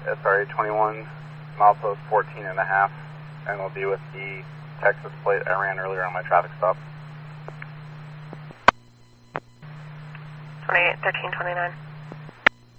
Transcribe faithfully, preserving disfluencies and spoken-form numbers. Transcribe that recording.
S R A twenty-one, milepost fourteen and a half, and will be with the Texas plate I ran earlier on my traffic stop. twenty-eight thirteen twenty-nine.